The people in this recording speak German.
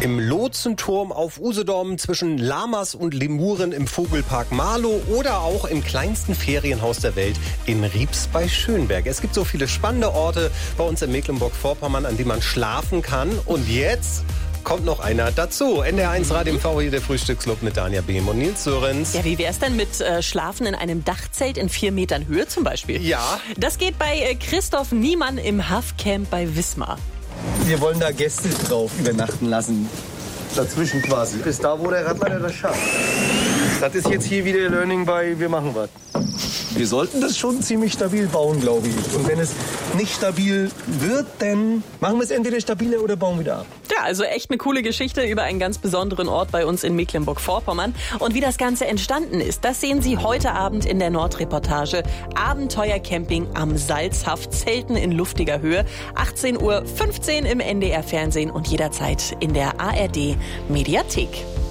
Im Lotsenturm auf Usedom, zwischen Lamas und Lemuren im Vogelpark Marlow oder auch im kleinsten Ferienhaus der Welt in Riebs bei Schönberg. Es gibt so viele spannende Orte bei uns in Mecklenburg-Vorpommern, an denen man schlafen kann. Und jetzt kommt noch einer dazu. NDR1 Radio MV, hier der Frühstücksclub mit Dania Behm und Nils Sörensen. Ja, wie wär's denn mit Schlafen in einem Dachzelt in 4 Metern Höhe zum Beispiel? Ja. Das geht bei Christoph Niemann im Huff-Camp bei Wismar. Wir wollen da Gäste drauf übernachten lassen. Dazwischen quasi. Bis da, wo der Radler das schafft. Das ist jetzt hier wieder Learning by wir machen was. Wir sollten das schon ziemlich stabil bauen, glaube ich. Und wenn es nicht stabil wird, dann machen wir es entweder stabiler oder bauen wieder ab. Ja, also echt eine coole Geschichte über einen ganz besonderen Ort bei uns in Mecklenburg-Vorpommern. Und wie das Ganze entstanden ist, das sehen Sie heute Abend in der Nordreportage. Abenteuercamping am Salzhaff, Zelten in luftiger Höhe. 18:15 Uhr im NDR-Fernsehen und jederzeit in der ARD-Mediathek.